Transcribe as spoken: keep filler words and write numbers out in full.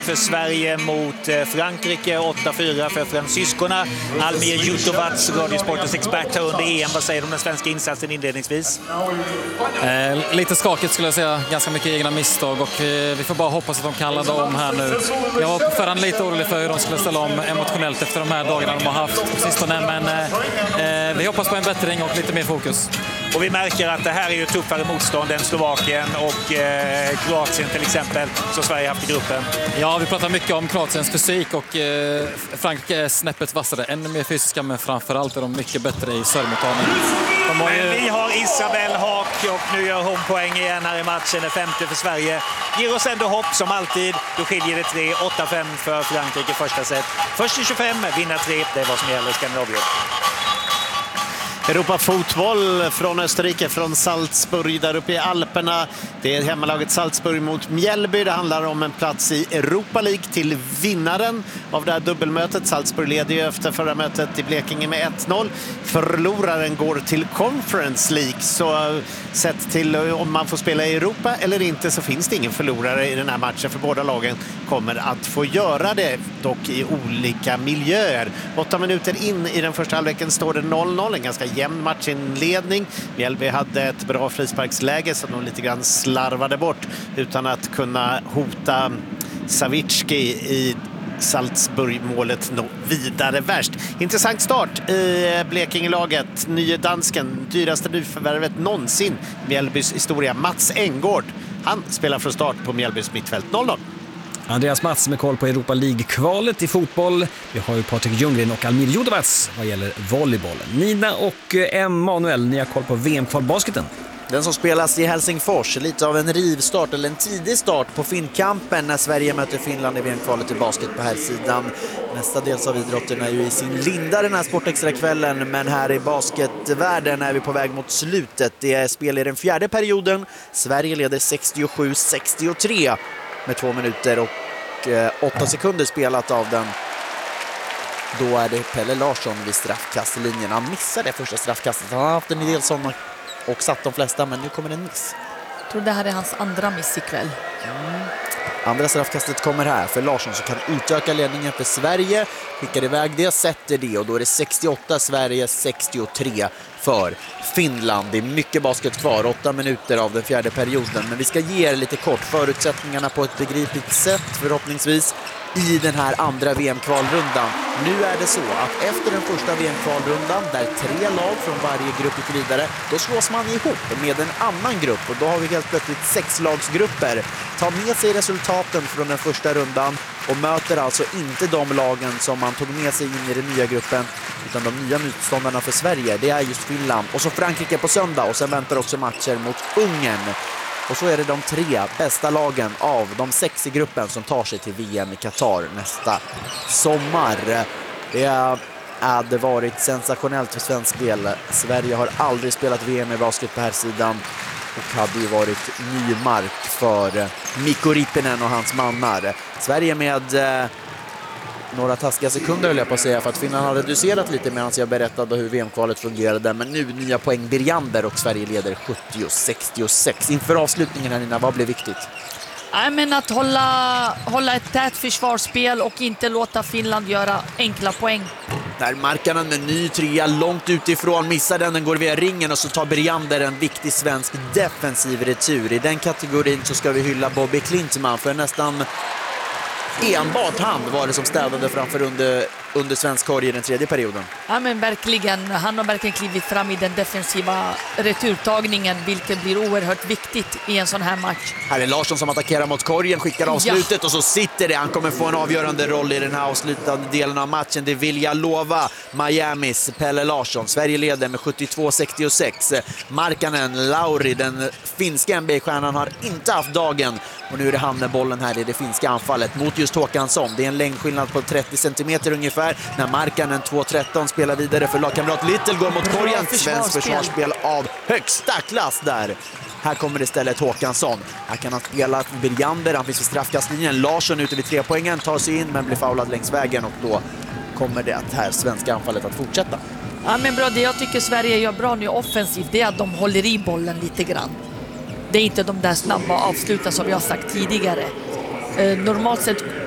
För Sverige mot Frankrike, åtta fyra för fransyskorna. Almir Jutovac, Radiosportens expert här under E M. Vad säger du om den svenska insatsen inledningsvis? Eh, lite skakigt skulle jag säga, ganska mycket egna misstag och eh, vi får bara hoppas att de kan ladda om här nu. Jag var på förhand lite orolig för hur de skulle ställa om emotionellt efter de här dagarna de har haft på sistone, men eh, vi hoppas på en bättring och lite mer fokus. Och vi märker att det här är ju tuffare motstånd än Slovakien och eh, Kroatien till exempel, som Sverige haft i gruppen. Ja, vi pratar mycket om Kroatiens fysik och eh, Frankrike är snäppet vassare, ännu mer fysiska, men framförallt är de mycket bättre i servemottagning. Ju... Men vi har Isabelle Haak och nu gör hon poäng igen här i matchen, är femte för Sverige. Ger oss ändå hopp som alltid, då skiljer det tre, åtta fem för Frankrike första set. Först i tjugofem, vinna tre, det är vad som gäller Skandinavien. Europa fotboll från Österrike, från Salzburg där uppe i Alperna. Det är hemmalaget Salzburg mot Mjällby. Det handlar om en plats i Europa League till vinnaren av det här dubbelmötet. Salzburg leder ju efter förra mötet i Blekinge med ett noll. Förloraren går till Conference League. Så sett till om man får spela i Europa eller inte så finns det ingen förlorare i den här matchen, för båda lagen kommer att få göra det, dock i olika miljöer. Åtta minuter in i den första halvleken står det noll noll, en ganska jämn matchinledning. Mjällby hade ett bra frisparksläge som de lite grann slarvade bort utan att kunna hota Savicki i Salzburg-målet nå vidare värst. Intressant start i Blekingelaget. Nye dansken, dyraste nyförvärvet någonsin Mjällbys historia, Mats Engård. Han spelar från start på Mjällbys mittfält. noll noll. Andreas Mats med koll på Europa League-kvalet i fotboll. Vi har ju Patrik Ljunggren och Almir Jutovac vad gäller volleyboll. Nina och Emanuel, ni har koll på V M-kvalbasketen. Den som spelas i Helsingfors, lite av en rivstart eller en tidig start på Finnkampen när Sverige möter Finland i V M-kvalet i basket på här sidan. Nästa dels av idrotten är ju i sin linda den här sportextrakvällen, men här i basketvärlden är vi på väg mot slutet. Det är spel i den fjärde perioden. Sverige leder sextiosju sextiotre med två minuter och eh, åtta sekunder spelat av den. Då är det Pelle Larsson vid straffkastlinjen. Han missade det första straffkastet. Han har haft en del sådana och satt de flesta, men nu kommer en miss. Jag tror det här är hans andra miss ikväll. Mm. Andra straffkastet kommer här för Larsson som kan utöka ledningen för Sverige. Skickar iväg det, sätter det och då är det sextioåtta Sverige, sextiotre för Finland. Det är mycket basket kvar, åtta minuter av den fjärde perioden. Men vi ska ge er lite kort förutsättningarna på ett begripligt sätt förhoppningsvis i den här andra V M-kvalrundan. Nu är det så att efter den första V M-kvalrundan där tre lag från varje grupp gick vidare, då slås man ihop med en annan grupp och då har vi helt plötsligt sex lagsgrupper. Ta med sig resultaten från den första rundan och möter alltså inte de lagen som man tog med sig in i den nya gruppen, utan de nya motståndarna för Sverige, det är just Finland och så Frankrike på söndag och sen väntar också matcher mot Ungern. Och så är det de tre bästa lagen av de sex i gruppen som tar sig till V M i Qatar nästa sommar. Det hade varit sensationellt för svensk del. Sverige har aldrig spelat V M i basket på här sidan och hade ju varit ny mark för Mikko Rippinen och hans mannar. Sverige med eh, några taskiga sekunder höll jag på att säga, för att Finland har reducerat lite medan jag berättade hur V M-kvalet fungerade. Men nu nya poäng Birjander och Sverige leder sjuttio sextiosex. Inför avslutningen här Nina, vad blev viktigt? Nej, men att hålla, hålla ett tätt försvarsspel och inte låta Finland göra enkla poäng. Där Markkanen med ny trea långt utifrån, missar den, den går via ringen och så tar Birjander en viktig svensk defensiv retur. I den kategorin så ska vi hylla Bobby Klintman, för nästan enbart han var det som städade framför under, under svensk korg i den tredje perioden. Ja, men verkligen. Han har verkligen klivit fram i den defensiva returtagningen, vilket blir oerhört viktigt i en sån här match. Här är Larsson som attackerar mot korgen, skickar avslutet ja. Och så sitter det. Han kommer få en avgörande roll i den här avslutande delen av matchen. Det vill jag lova. Miamis Pelle Larsson. Sverige leder med sjuttiotvå sextiosex. Markkanen, Lauri, den finska N B A-stjärnan, har inte haft dagen. Och nu är det han med bollen här i det finska anfallet mot just Håkansson. Det är en längdskillnad på trettio centimeter ungefär. När Markkanen två tretton spelar vidare för lagkamrat Little, går mot korgen. Svensk försvarsspel av högsta klass där. Här kommer det istället Håkansson. Här kan han spela Birjander. Han finns vid straffkastlinjen. Larsson ute vid tre poängen, tar sig in men blir foulad längs vägen. Och då kommer det att här svenska anfallet att fortsätta. Ja, men bra, det jag tycker Sverige gör bra nu offensivt, det är att de håller i bollen lite grann. Det är inte de där snabba avslutar som vi har sagt tidigare. Eh, normalt sett